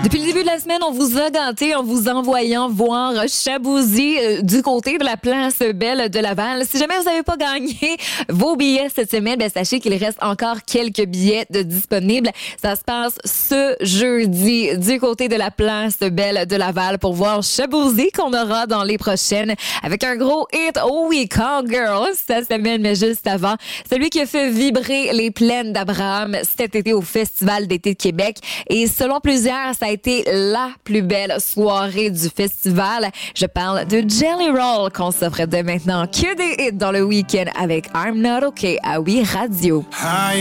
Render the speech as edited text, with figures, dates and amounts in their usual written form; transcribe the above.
Depuis le début de la semaine, on vous a gâté en vous envoyant voir Chabouzy du côté de la place Belle de Laval. Si jamais vous n'avez pas gagné vos billets cette semaine, sachez qu'il reste encore quelques billets de disponibles. Ça se passe ce jeudi du côté de la place Belle de Laval pour voir Chabouzy qu'on aura dans les prochaines avec un gros hit. Oh oui, Call Girl cette semaine, mais juste avant, celui qui a fait vibrer les plaines d'Abraham cet été au Festival d'été de Québec. Et selon plusieurs, ça a été la plus belle soirée du festival. Je parle de Jelly Roll qu'on s'offre dès maintenant. Que des hits dans le week-end avec I'm Not Okay à Oui Radio.